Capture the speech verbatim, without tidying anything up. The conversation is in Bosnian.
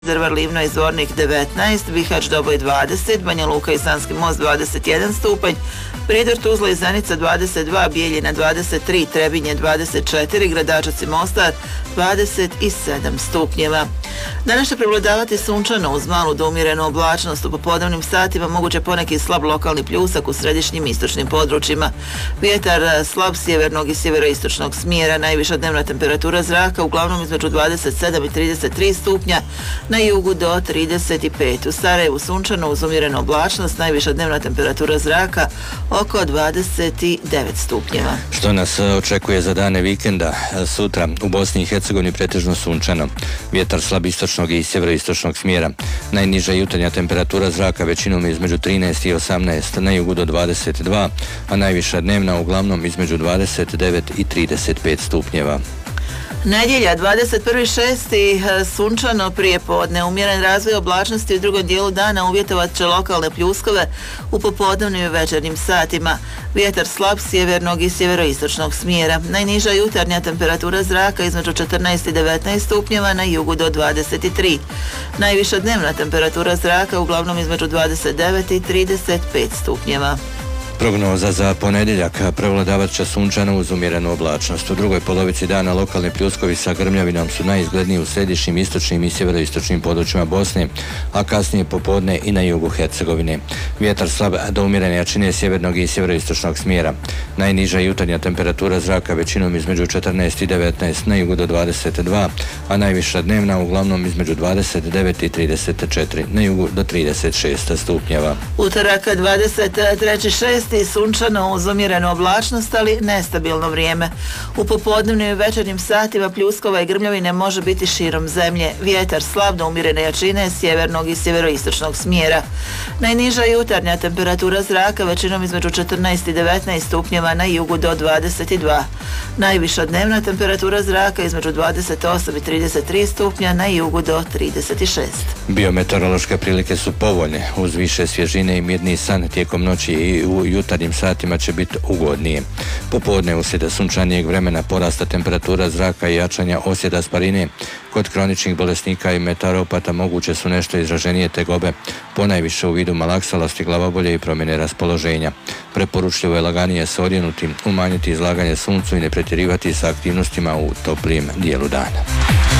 Drvar Livno i Zvornik devetnaest, Bihać Doboj dvadeset, Banja Luka i Sanski Most dvadeset jedan stupanj, Prijedor Tuzla i Zenica dvadeset dva, Bijeljina dvadeset tri, Trebinje dvadeset četiri, Gradačac i Mostar dvadeset sedam stupnjeva. Danas će prevladavati sunčano uz malu do umjerenu oblačnost. U popodnevnim satima moguće poneki slab lokalni pljusak u središnjim istočnim područjima. Vjetar slab sjevernog i sjeveroistočnog smjera, najviša dnevna temperatura zraka uglavnom između dvadeset sedam i trideset tri stupnja, na jugu do trideset pet. U Sarajevu sunčano uz umjerenu oblačnost, najviša dnevna temperatura zraka oko dvadeset devet stupnjeva. Što nas očekuje za dane vikenda? Sutra u Bosni i Hercegovini pretežno sunčano. Vjetar slab istočnog i sjeveroistočnog smjera. Najniža jutarnja temperatura zraka većinom između trinaest i osamnaest, na jugu do dvadeset dva, a najviša dnevna uglavnom između dvadeset devet i trideset pet stupnjeva. Nedjelja, dvadeset prvi šesti sunčano prije podne, umjeren razvoj oblačnosti u drugom dijelu dana uvjetovat će lokalne pljuskove u popodnevnim i večernjim satima. Vjetar slab sjevernog i sjeveroistočnog smjera. Najniža jutarnja temperatura zraka između četrnaest i devetnaest stupnjeva, na jugu do dvadeset tri. Najviša dnevna temperatura zraka uglavnom između dvadeset devet i trideset pet stupnjeva. Prognoza za ponedjeljak: prevladavat će sunčano uz umjerenu oblačnost. U drugoj polovici dana lokalni pljuskovi sa grmljavinom su najizgledniji u središnjim, istočnim i sjeveroistočnim područjima Bosne, a kasnije popodne i na jugu Hercegovine. Vjetar slab do umjerene jačine sjevernog i sjeveroistočnog smjera. Najniža jutarnja temperatura zraka većinom između četrnaest i devetnaest, na jugu do dvadeset dva, a najviša dnevna uglavnom između dvadeset devet i trideset četiri, na jugu do trideset šest stupnjeva. Utorak dvadeset treći šesti sunčano uz umjerenu oblačnost, ali nestabilno vrijeme. U popodnevnim i večernjim satima pljuskova i grmljavine može biti širom zemlje. Vjetar slab do umjerene jačine sjevernog i sjeveroistočnog smjera. Najniža jutarnja temperatura zraka većinom između četrnaest i devetnaest stupnjeva, na jugu do dvadeset dva. Najviša dnevna temperatura zraka između dvadeset osam i trideset tri stupnja, na jugu do trideset šest. Biometeorološke prilike su povoljne, uz više svježine i mirni san tijekom noći i u jutarnjim satima će biti ugodnije. Popodne uslijed sunčanijeg vremena porasta temperatura zraka i jačanja osjeda asparine. Kod kroničnih bolesnika i metaropata moguće su nešto izraženije tegobe, ponajviše u vidu malaksalosti, glavobolje i promjene raspoloženja. Preporučljivo je laganije se odjenuti, umanjiti izlaganje suncu i ne pretjerivati sa aktivnostima u toplijem dijelu dana.